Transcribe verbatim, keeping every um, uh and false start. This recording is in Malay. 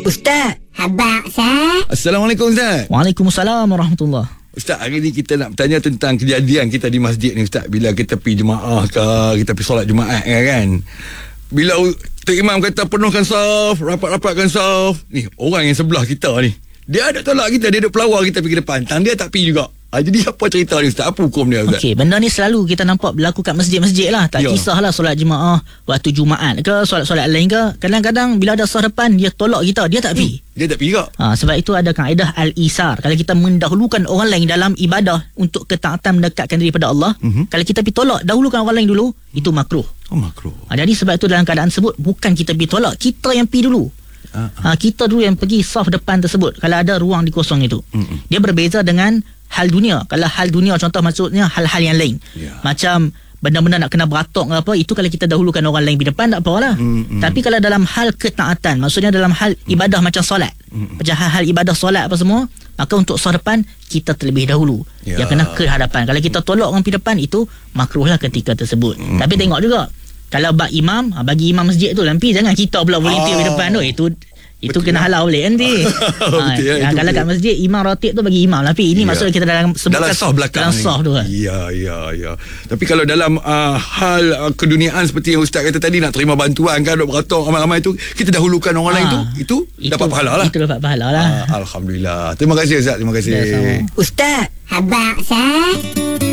Ustaz. Habaq, Ustaz. Assalamualaikum, Ustaz. Waalaikumsalam warahmatullahi. Ustaz, hari ni kita nak bertanya tentang kejadian kita di masjid ni, Ustaz. Bila kita pergi jemaah ke, kita pergi solat Jumaat kan. Bila Tok Imam kata penuhkan saf, rapat-rapatkan saf, ni orang yang sebelah kita ni, dia ada tolak kita, dia ada pelawar kita pergi depan. Tang dia tak pergi juga. Ha, jadi apa cerita ni, Ustaz? Apa hukum dia, Ustaz? Okey, benda ni selalu kita nampak berlaku kat masjid-masjid lah. Tak ya. kisahlah solat jemaah waktu Jumaat ke, solat-solat lain ke. Kadang-kadang bila ada saf depan, dia tolak kita, dia tak pergi. Hmm, dia tak pergi juga. Ha, sebab itu ada kaedah al-isar. Kalau kita mendahulukan orang lain dalam ibadah untuk ketaatan mendekatkan diri pada Allah, Mhm. kalau kita pergi tolak, dahulukan orang lain dulu, itu makruh. Oh, makruh. Ha, jadi sebab itu dalam keadaan tersebut, bukan kita pergi tolak, kita yang pergi dulu. Ah, Ha, kita dulu yang pergi saf depan tersebut kalau ada ruang di kosong itu. Mm-mm. Dia berbeza dengan hal dunia. Kalau hal dunia contoh maksudnya hal-hal yang lain. Ya. Macam benda-benda nak kena beratok ke apa, itu kalau kita dahulukan orang lain di depan tak apalah. Mm-mm. Tapi kalau dalam hal ketaatan, maksudnya dalam hal ibadah macam solat. Mm-mm. Macam hal-hal ibadah solat apa semua, maka untuk saf depan kita terlebih dahulu. Ya. Yang kena ke hadapan. Kalau kita tolak orang pergi depan, itu makruhlah ketika tersebut. Mm-mm. Tapi tengok juga, kalau bak imam, bagi imam masjid tu lampi, jangan kita pula volunteer Ah. di depan tu. Itu itu Betul kena ya. halau boleh nanti. Betul ya, ha, itu kalau betul. kat masjid imam ratib tu bagi imam, tapi ini Ya. maksud kita dalam sebutkan dalam saf belakang dalam ni. saf tu kan. Ya, ya, ya. Tapi kalau dalam uh, hal uh, keduniaan seperti yang Ustaz kata tadi, nak terima bantuan kan, duk beratok ramai-ramai tu, kita dahulukan orang lain tu, Ah. itu, Itu- dapat pahala lah. Itu dapat pahala lah. Ah, Alhamdulillah. Terima kasih, Ustaz. Terima kasih. Ya, sama. Ustaz. Habaq, Ustaz.